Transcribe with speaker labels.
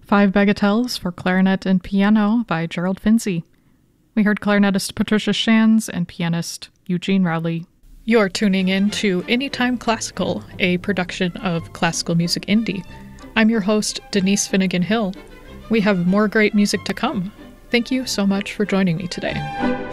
Speaker 1: Five Bagatelles for Clarinet and Piano by Gerald Finzi. We heard clarinetist Patricia Shands and pianist Eugene Rowley. You're tuning in to Anytime Classical, a production of Classical Music Indie. I'm your host, Denise Finnegan Hill. We have more great music to come. Thank you so much for joining me today.